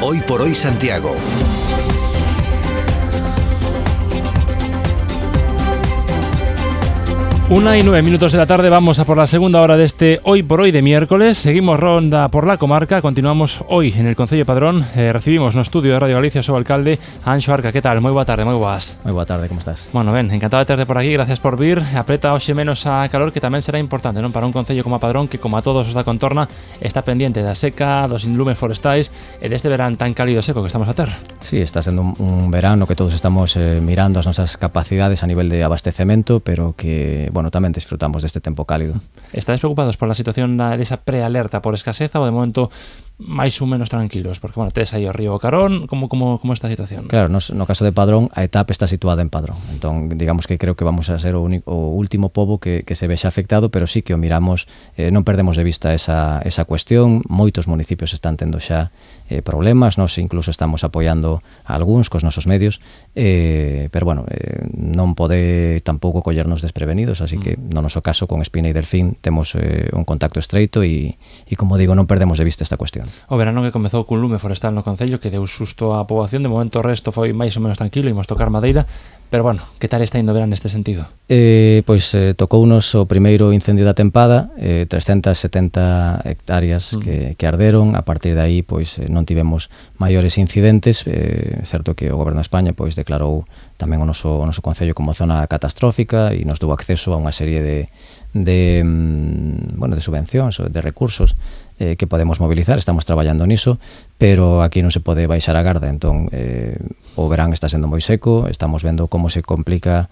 Hoy por Hoy Santiago. Una y 9 minutos de la tarde, vamos a por la segunda hora de este Hoy por Hoy de miércoles. Seguimos ronda por la comarca, continuamos hoy en el Concello de Padrón. Recibimos no estudio de Radio Galicia, su alcalde, Anxo Arca. ¿Qué tal? Moi boa tarde, moi boas. Moi boa tarde, como estás? Bueno, ben, encantado de terte por aquí, gracias por vir. Apreta hoxe menos a calor, que tamén será importante, non? Para un concello como a Padrón, que como a todos os da contorna, está pendiente da seca, dos inlumes forestais e deste verán tan cálido e seco que estamos a ter. Sí, está sendo un verano que todos estamos mirando as nosas capacidades a nivel de abastecemento, pero que, bueno, tamén disfrutamos deste tempo cálido. Estáis preocupados por la situación desa prealerta por escaseza ou de momento máis ou menos tranquilos? Porque, bueno, tes aí o río Carón, como esta situación? Claro, no caso de Padrón, a etapa está situada en Padrón. Entón, digamos que creo que vamos a ser o último pobo que se vexa afectado, pero sí que o miramos, non perdemos de vista esa cuestión. Moitos municipios están tendo xa problemas, nós incluso estamos apoiando a algúns cos nosos medios, pero, bueno, non pode tampouco collernos desprevenidos, así que no noso caso con Espina e Delfín temos un contacto estreito e, como digo, non perdemos de vista esta cuestión. O verano que comezou cun lume forestal no Concello que deu susto á poboación, de momento o resto foi máis ou menos tranquilo, imos tocar madeira, pero bueno, que tal está indo o verano neste sentido? Tocounos o primeiro incendio da tempada, 370 hectáreas que arderon. A partir de aí non tivemos maiores incidentes. Certo que o Goberno de España declarou tamén o noso concello como zona catastrófica e nos dou acceso a unha serie de subvencións, de recursos que podemos mobilizar. Estamos traballando niso, pero aquí non se pode baixar a garda. Entón, o verán está sendo moi seco, estamos vendo como se complica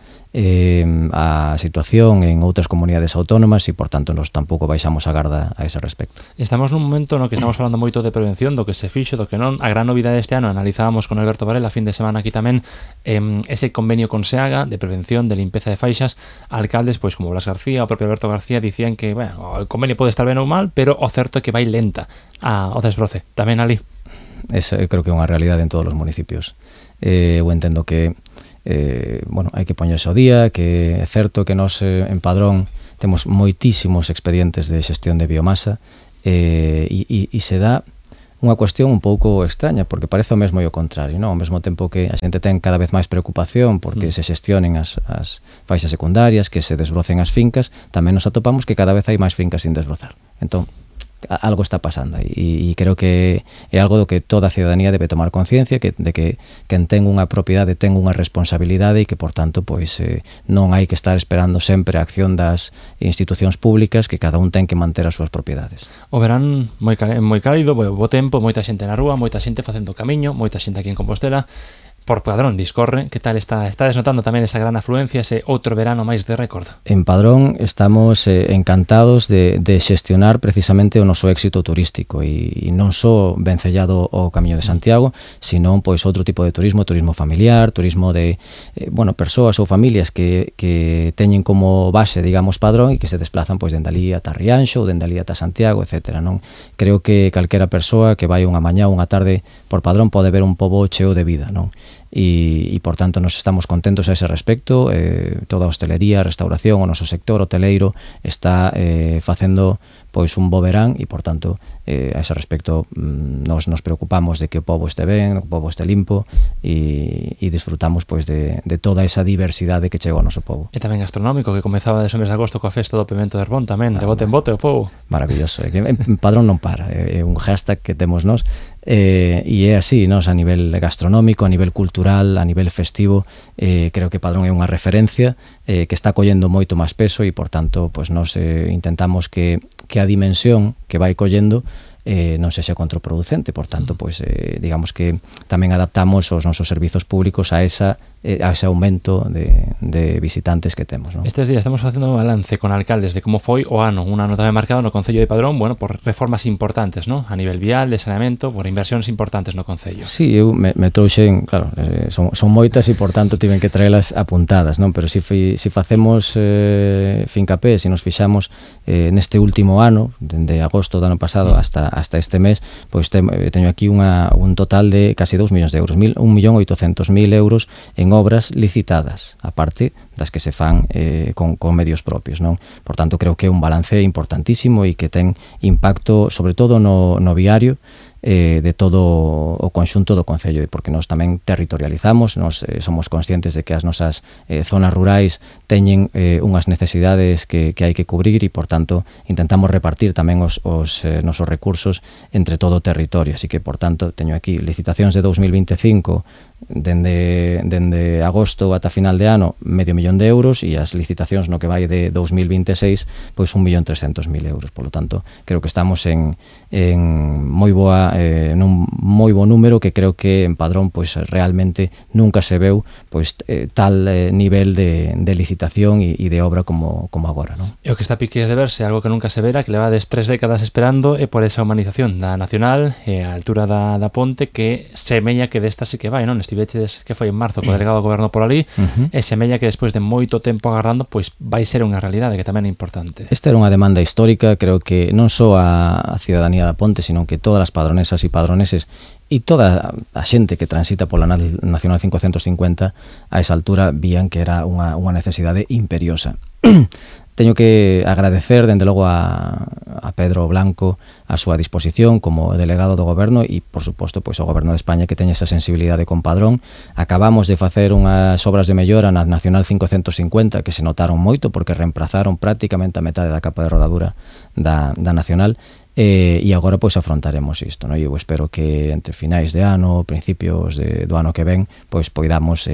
a situación en outras comunidades autónomas e, por tanto, nos tampouco baixamos a garda a ese respecto. Estamos nun momento no que estamos falando moito de prevención, do que se fixo, do que non. A gran novidade deste ano, analizábamos con Alberto Varela a fin de semana aquí tamén, ese convenio con SEAGA de prevención, de limpeza de faixas. Alcaldes, como Blas García, o propio Alberto García, dicían que, bueno, o convenio pode estar ben ou mal, pero o certo é que vai lenta o desbroce. Tamén ali. Eso creo que é unha realidade en todos os municipios. Eu entendo que hai que poñerse ao día, que é certo que nós en Padrón temos moitísimos expedientes de xestión de biomasa e se dá unha cuestión un pouco extraña, porque parece o mesmo e o contrario, non? Ao mesmo tempo que a xente ten cada vez máis preocupación porque se xestionen as faixas secundarias, que se desbrocen as fincas, tamén nos atopamos que cada vez hai máis fincas sin desbrozar. Entón, algo está pasando e creo que é algo do que toda a ciudadanía debe tomar conciencia, de que quen ten unha propiedade ten unha responsabilidade e que, por tanto, non hai que estar esperando sempre a acción das institucións públicas, que cada un ten que manter as súas propiedades. O verán moi cálido, bo tempo, moita xente na rúa, moita xente facendo camiño, moita xente aquí en Compostela. Por Padrón discorre, que tal está desnotando tamén esa gran afluencia, ese outro verano máis de récord? En Padrón estamos encantados de xestionar precisamente o noso éxito turístico e non só vencellado ao Camiño de Santiago, sino outro tipo de turismo familiar, turismo de persoas ou familias que teñen como base, digamos, Padrón e que se desplazan dende ali ata Rianxo ou dende ali ata Santiago, etc. Non? Creo que calquera persoa que vai unha mañá ou unha tarde por Padrón pode ver un pobo cheo de vida, non? E, por tanto, nos estamos contentos a ese respecto. Toda a hostelería, a restauración, o noso sector hoteleiro está facendo un bo verán e, por tanto, a ese respecto nos preocupamos de que o pobo este ben, o pobo este limpo e disfrutamos de toda esa diversidade que chega ao noso pobo. E tamén gastronómico, que comezaba desde o mes de agosto coa festa do pimento de Herbón tamén, de bote en bote o pobo. Maravilloso, en Padrón non para, é un hashtag que temos nós e é así, nos, a nivel gastronómico, a nivel cultural, a nivel festivo. Creo que Padrón é unha referencia que está collendo moito máis peso e, por tanto, nos intentamos que a dimensión que vai collendo non sexa contraproducente. Por tanto, digamos que tamén adaptamos os nosos servizos públicos a ese aumento de visitantes que temos, non? Estes días estamos facendo un balance con alcaldes de como foi o ano, un ano tamén marcado no Concello de Padrón, por reformas importantes, non? A nivel vial, de saneamento, por inversións importantes no Concello. Sí, eu me trouxen, claro, son moitas e, por tanto, tiven que traelas apuntadas, non? Pero se facemos fincapé, se nos fixamos neste último ano, dende agosto do ano pasado hasta este mes, teño aquí un total de casi 2 millóns de euros, 1.800.000 euros en obras licitadas, aparte das que se fan con medios propios, non? Por tanto, creo que é un balance importantísimo e que ten impacto, sobre todo no viario, de todo o conxunto do concello, porque nós tamén territorializamos, nós somos conscientes de que as nosas zonas rurais teñen unhas necesidades que hai que cubrir e, por tanto, intentamos repartir tamén os nosos recursos entre todo o territorio. Así que, por tanto, teño aquí licitacións de 2025 dende agosto ata final de ano, €500.000 e as licitacións no que vai de 2026 pois 1.300.000 euros. Por lo tanto, creo que estamos en moi boa nun moi bo número, que creo que en Padrón pois realmente nunca se veu pois tal nivel de licitación e de obra como agora, non? E o que está piques de verse, algo que nunca se vera, que levades 3 décadas esperando, é por esa humanización da Nacional a altura da ponte, que semella que desta sí que vai, non? Estivechedes que foi en marzo co delegado do goberno por ali, e semella que despois de moito tempo agardando, pois vai ser unha realidade que tamén é importante. Esta era unha demanda histórica, creo que non só a cidadanía da Ponte, sino que todas as padronesas e padroneses e toda a xente que transita pola Nacional 550 a esa altura vían que era unha necesidade imperiosa. Teño que agradecer, dende logo, a Pedro Blanco a súa disposición como delegado do goberno e, por suposto, pois o goberno de España, que teña esa sensibilidade con Padrón. Acabamos de facer unhas obras de mellora na Nacional 550 que se notaron moito porque reemplazaron prácticamente a metade da capa de rodadura da Nacional. E agora pois afrontaremos isto, non? Eu espero que entre finais de ano, principios do ano que ven, pois poidamos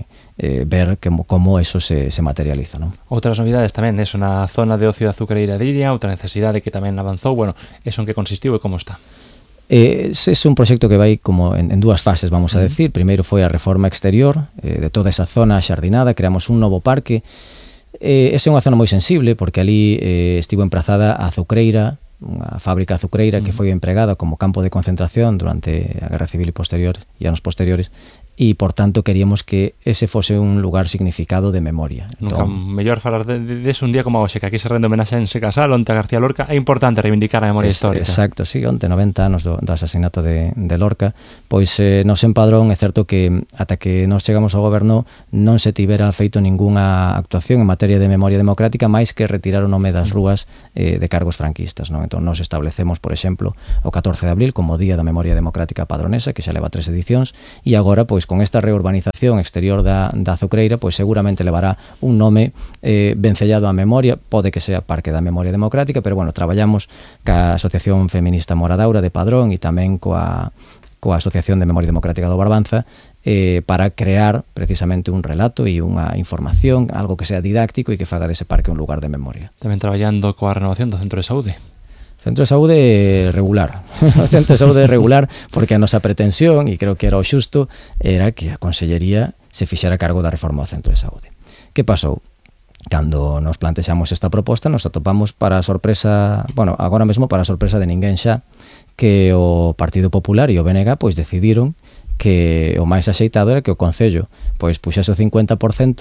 ver como eso se materializa, non? Outras novidades tamén, eso na zona de ocio de azucareira de Iria, outra necesidade que tamén avanzou, bueno, eso en que consistiu e como está? Ese é un proxecto que vai como en dúas fases, vamos a decir. Primeiro foi a reforma exterior de toda esa zona xardinada, creamos un novo parque. Esa é unha zona moi sensible porque ali estivo emprazada a azucreira, unha fábrica azucreira que foi empregada como campo de concentración durante a Guerra Civil e anos posteriores, e, por tanto, queríamos que ese fose un lugar significado de memoria. Nunca mellor falar deso un día como hoxe, que aquí se rende homenaxe en Secasal, onte a García Lorca. É importante reivindicar a memoria histórica. Exacto, sí, onte 90 anos do asasinato de Lorca. Pois nos en Padrón é certo que ata que nos chegamos ao goberno non se tivera feito ningunha actuación en materia de memoria democrática máis que retirar o nome das rúas de cargos franquistas, non? Entón nos establecemos, por exemplo, o 14 de abril como Día da Memoria Democrática Padronesa, que xa leva 3 edicións, e agora, pois, con esta reurbanización exterior da azucreira, pois seguramente levará un nome vencellado á memoria, pode que sea Parque da Memoria Democrática, pero bueno, traballamos ca Asociación Feminista Moradaura de Padrón e tamén coa Asociación de Memoria Democrática do Barbanza para crear precisamente un relato e unha información, algo que sea didáctico e que faga dese parque un lugar de memoria. Tamén traballando coa renovación do Centro de Saúde. Centro de Saúde regular. O Centro de Saúde regular porque a nosa pretensión, e creo que era o xusto, era que a Consellería se fixera cargo da reforma do Centro de Saúde. Que pasou? Cando nos plantexamos esta proposta, nos atopamos para a sorpresa, bueno, agora mesmo para a sorpresa de ninguén xa, que o Partido Popular e o BNG pois decidiron que o máis axeitado era que o Concello pois puxase o 50%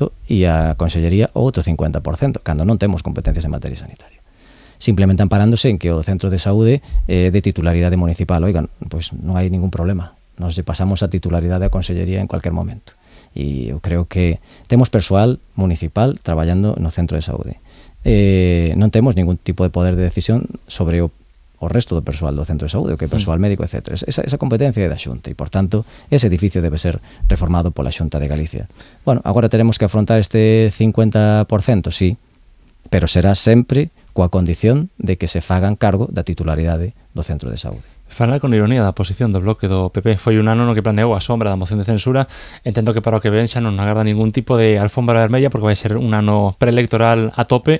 e a Consellería o outro 50%, cando non temos competencias en materia sanitaria. Simplemente amparándose en que o Centro de Saúde é de titularidade municipal. Oigan, pois non hai ningún problema. Nos pasamos a titularidade a Consellería en cualquier momento. E eu creo que temos persoal municipal traballando no Centro de Saúde. Non temos ningún tipo de poder de decisión sobre o resto do persoal do Centro de Saúde, o que é persoal médico, etc. Esa competencia é da Xunta e, por tanto, ese edificio debe ser reformado pola Xunta de Galicia. Bueno, agora teremos que afrontar este 50%, sí, pero será sempre coa condición de que se fagan cargo da titularidade do Centro de Saúde. Falar con ironía da posición do bloque do PP. Foi un ano no que planeou a sombra da moción de censura. Entendo que para o que ven xa non agarda ningún tipo de alfombra vermella porque vai ser un ano preelectoral a tope.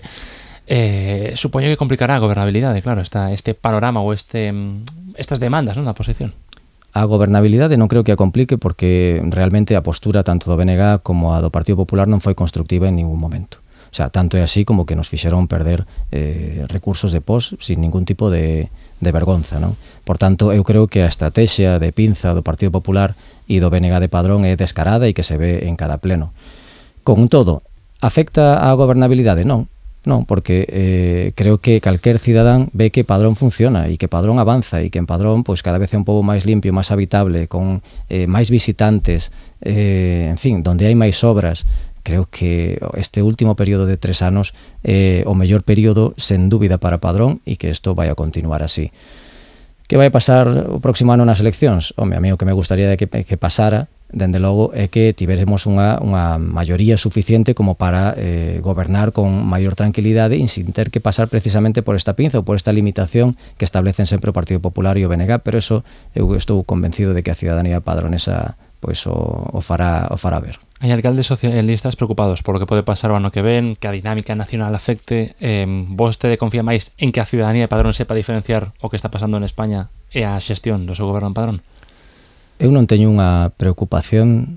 Supoño que complicará a gobernabilidade, claro, este panorama ou estas demandas, non, da oposición. A gobernabilidade non creo que a complique porque realmente a postura tanto do BNG como a do Partido Popular non foi constructiva en ningún momento. O sea, tanto é así como que nos fixeron perder recursos de pos sin ningún tipo de vergonza, non? Por tanto, eu creo que a estrategia de pinza do Partido Popular e do BNG de Padrón é descarada e que se ve en cada pleno. Con todo, afecta a gobernabilidade? Non, porque creo que calquer cidadán ve que Padrón funciona e que Padrón avanza e que en Padrón pois cada vez é un pobo máis limpio, máis habitable, con máis visitantes, en fin, donde hai máis obras. Creo que este último período de 3 anos é o mellor período, sen dúbida, para Padrón e que isto vai a continuar así. Que vai pasar o próximo ano nas eleccións? Home, a mí o que me gustaría de que pasara, dende logo, é que tiveremos unha maioría suficiente como para gobernar con maior tranquilidade e sin ter que pasar precisamente por esta pinza ou por esta limitación que establecen sempre o Partido Popular e o BNG, pero eso eu estou convencido de que a cidadanía padronesa pois o fará ver. Hai alcaldes socialistas preocupados polo que pode pasar o ano que ven, que a dinámica nacional afecte. Vostede confía máis en que a ciudadanía de Padrón sepa diferenciar o que está pasando en España e a xestión do seu goberno en Padrón? Eu non teño preocupación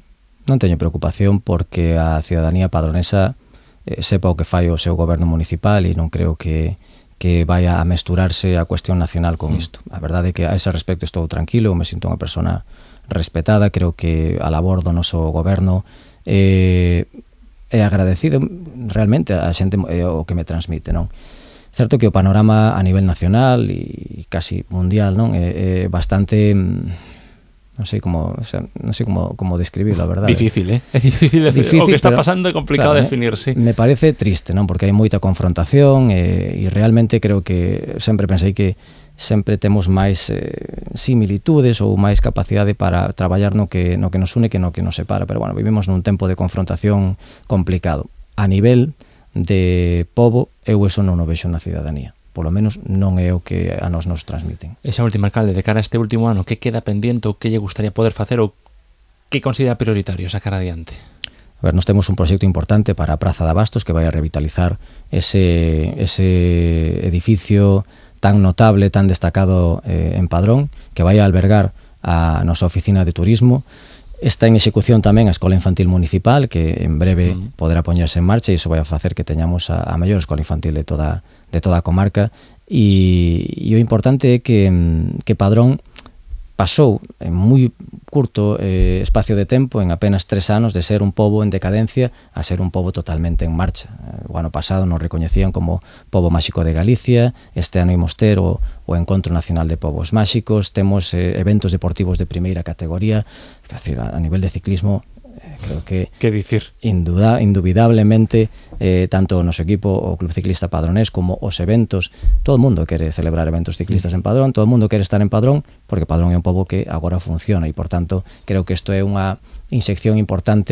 porque a ciudadanía padronesa sepa o que fai o seu goberno municipal e non creo que vaya a mesturarse a cuestión nacional con isto. A verdade é que a ese respecto estou tranquilo, me sinto unha persona respetada, creo que a labor do noso goberno é agradecido realmente a xente o que me transmite, non? Certo que o panorama a nivel nacional e casi mundial, non, é bastante non sei como describirlo, a verdade. Difícil, É difícil o que está pasando é complicado definir, sí. Me parece triste, non, porque hai moita confrontación e realmente creo que sempre pensei que sempre temos máis similitudes ou máis capacidade para traballar no que nos une que no que nos separa, pero bueno, vivimos nun tempo de confrontación complicado. A nivel de pobo, eu eso non o vexo na cidadanía. Polo menos non é o que a nos transmiten. Esa última, alcalde, de cara a este último ano, que queda pendente ou que lle gustaría poder facer ou que considera prioritario sacar adiante? A ver, nos temos un proxecto importante para a Praza de Abastos que vai a revitalizar ese edificio tan notable, tan destacado en Padrón, que vai a albergar a nosa oficina de turismo. Está en execución tamén a Escola Infantil Municipal, que en breve poderá poñerse en marcha e iso vai a facer que teñamos a mellor escola infantil de toda a comarca. E o importante é que Padrón pasou en moi curto espacio de tempo, en apenas 3 anos, de ser un pobo en decadencia a ser un pobo totalmente en marcha. O ano pasado nos recoñecían como pobo máxico de Galicia, este ano imos ter o Encontro Nacional de Pobos Máxicos, temos eventos deportivos de primeira categoría, a nivel de ciclismo, creo que dicir? Indubidablemente tanto o noso equipo, o Club Ciclista Padronés, como os eventos, todo o mundo quere celebrar eventos ciclistas en Padrón, todo o mundo quere estar en Padrón, porque Padrón é un pobo que agora funciona e, por tanto, creo que isto é unha inyección importante